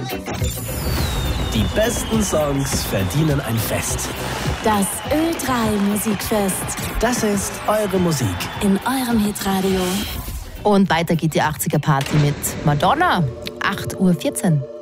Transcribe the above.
Die besten Songs verdienen ein Fest. Das Ö3 Musikfest. Das ist eure Musik. In eurem Hitradio. Und weiter geht die 80er Party mit Madonna. 8:14 Uhr.